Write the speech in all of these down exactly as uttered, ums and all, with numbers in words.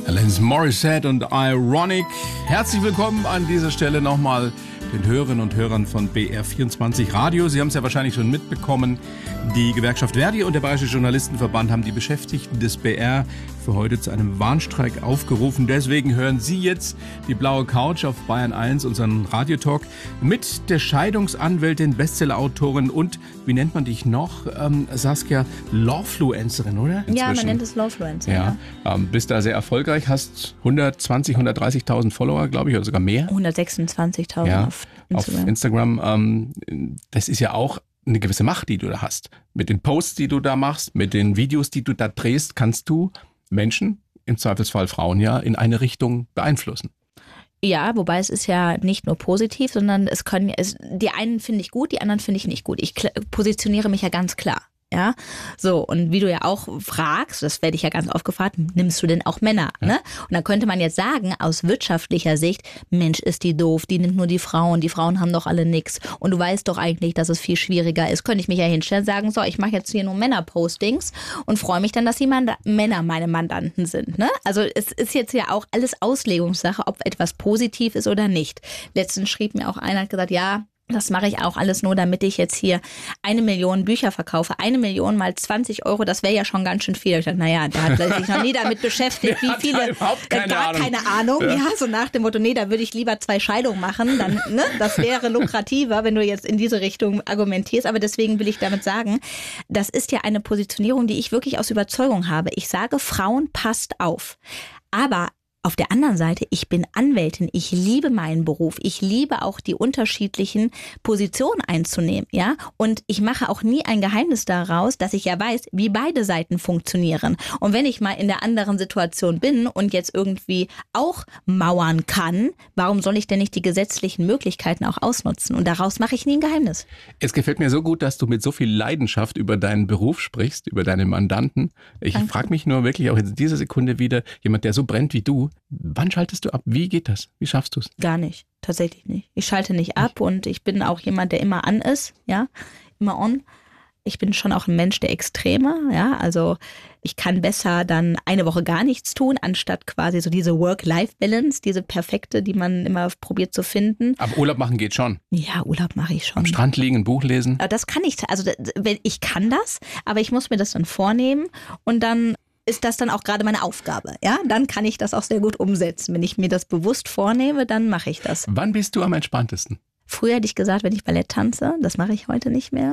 Alanis Morissette und Ironic. Herzlich willkommen an dieser Stelle nochmal den Hörerinnen und Hörern von B R vierundzwanzig Radio. Sie haben es ja wahrscheinlich schon mitbekommen, die Gewerkschaft Verdi und der Bayerische Journalistenverband haben die Beschäftigten des B R für heute zu einem Warnstreik aufgerufen. Deswegen hören Sie jetzt die blaue Couch auf Bayern eins, unseren Radiotalk, mit der Scheidungsanwältin, Bestsellerautorin und, wie nennt man dich noch, ähm, Saskia, Lawfluencerin, oder? Inzwischen. Ja, man nennt es Lawfluencer. Ja, ja. Ähm, bist da sehr erfolgreich, hast hundertzwanzig, hundertdreißigtausend Follower, glaube ich, oder sogar mehr. hundertsechsundzwanzigtausend ja, auf Instagram. Auf Instagram. Ähm, das ist ja auch eine gewisse Macht, die du da hast. Mit den Posts, die du da machst, mit den Videos, die du da drehst, kannst du Menschen, im Zweifelsfall Frauen ja, in eine Richtung beeinflussen. Ja, wobei es ist ja nicht nur positiv, sondern es können, es, die einen finde ich gut, die anderen finde ich nicht gut. Ich kl- positioniere mich ja ganz klar. Ja, so, und wie du ja auch fragst, das werde ich ja ganz oft gefragt, nimmst du denn auch Männer, ja. ne? Und dann könnte man jetzt sagen, aus wirtschaftlicher Sicht, Mensch, ist die doof, die nimmt nur die Frauen, die Frauen haben doch alle nix. Und du weißt doch eigentlich, dass es viel schwieriger ist. Könnte ich mich ja hinstellen und sagen, so, ich mache jetzt hier nur Männer-Postings und freue mich dann, dass die Manda- Männer meine Mandanten sind, ne? Also es ist jetzt ja auch alles Auslegungssache, ob etwas positiv ist oder nicht. Letztens schrieb mir auch einer, hat gesagt, ja, das mache ich auch alles nur, damit ich jetzt hier eine Million Bücher verkaufe. Eine Million mal zwanzig Euro, das wäre ja schon ganz schön viel. Ich dachte, naja, der hat sich noch nie damit beschäftigt, wie viele, überhaupt keine gar Ahnung. keine Ahnung. Ja. ja, so nach dem Motto, nee, da würde ich lieber zwei Scheidungen machen. Dann, ne, das wäre lukrativer, wenn du jetzt in diese Richtung argumentierst. Aber deswegen will ich damit sagen, das ist ja eine Positionierung, die ich wirklich aus Überzeugung habe. Ich sage, Frauen, passt auf. Aber auf der anderen Seite, ich bin Anwältin, ich liebe meinen Beruf, ich liebe auch die unterschiedlichen Positionen einzunehmen, ja, und ich mache auch nie ein Geheimnis daraus, dass ich ja weiß, wie beide Seiten funktionieren. Und wenn ich mal in der anderen Situation bin und jetzt irgendwie auch mauern kann, warum soll ich denn nicht die gesetzlichen Möglichkeiten auch ausnutzen? Und daraus mache ich nie ein Geheimnis. Es gefällt mir so gut, dass du mit so viel Leidenschaft über deinen Beruf sprichst, über deine Mandanten. Ich frage mich nur wirklich auch in dieser Sekunde wieder, jemand, der so brennt wie du, wann schaltest du ab? Wie geht das? Wie schaffst du es? Gar nicht, tatsächlich nicht. Ich schalte nicht ab und ich bin auch jemand, der immer an ist, ja, immer on. Ich bin schon auch ein Mensch der Extreme, ja, also ich kann besser dann eine Woche gar nichts tun, anstatt quasi so diese Work-Life-Balance, diese perfekte, die man immer probiert zu finden. Aber Urlaub machen geht schon. Ja, Urlaub mache ich schon. Am Strand liegen, ein Buch lesen. Aber das kann ich, also ich kann das, aber ich muss mir das dann vornehmen und dann ist das dann auch gerade meine Aufgabe, ja? Dann kann ich das auch sehr gut umsetzen. Wenn ich mir das bewusst vornehme, dann mache ich das. Wann bist du am entspanntesten? Früher hätte ich gesagt, wenn ich Ballett tanze, das mache ich heute nicht mehr.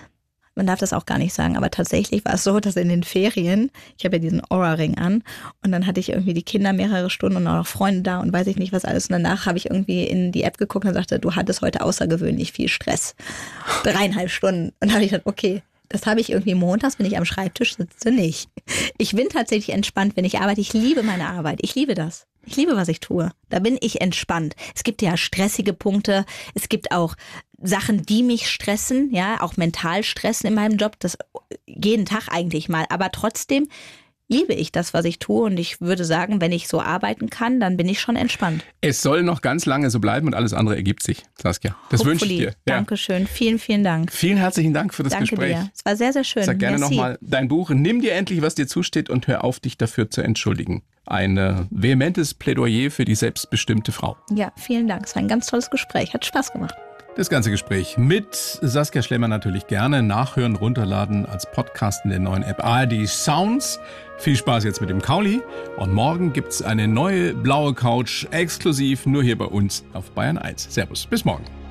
Man darf das auch gar nicht sagen, aber tatsächlich war es so, dass in den Ferien, ich habe ja diesen Aura-Ring an und dann hatte ich irgendwie die Kinder mehrere Stunden und auch noch Freunde da und weiß ich nicht was alles. Und danach habe ich irgendwie in die App geguckt und sagte, du hattest heute außergewöhnlich viel Stress. Dreieinhalb Stunden. Und dann habe ich gedacht, okay, das habe ich irgendwie montags, wenn ich am Schreibtisch sitze, nicht. Ich bin tatsächlich entspannt, wenn ich arbeite. Ich liebe meine Arbeit. Ich liebe das. Ich liebe, was ich tue. Da bin ich entspannt. Es gibt ja stressige Punkte. Es gibt auch Sachen, die mich stressen, ja, auch mental stressen in meinem Job. Das jeden Tag eigentlich mal. Aber trotzdem liebe ich das, was ich tue. Und ich würde sagen, wenn ich so arbeiten kann, dann bin ich schon entspannt. Es soll noch ganz lange so bleiben und alles andere ergibt sich, Saskia. Das wünsche ich dir. Ja. Dankeschön. Vielen, vielen Dank. Vielen herzlichen Dank für das Danke Gespräch. Dir. Es war sehr, sehr schön. Sag gerne Merci. nochmal dein Buch. Nimm dir endlich, was dir zusteht und hör auf, dich dafür zu entschuldigen. Ein äh, vehementes Plädoyer für die selbstbestimmte Frau. Ja, vielen Dank. Es war ein ganz tolles Gespräch. Hat Spaß gemacht. Das ganze Gespräch mit Saskia Schlemmer natürlich gerne nachhören, runterladen als Podcast in der neuen App A R D Sounds. Viel Spaß jetzt mit dem Kauli. Und morgen gibt's eine neue blaue Couch exklusiv nur hier bei uns auf Bayern eins. Servus, bis morgen.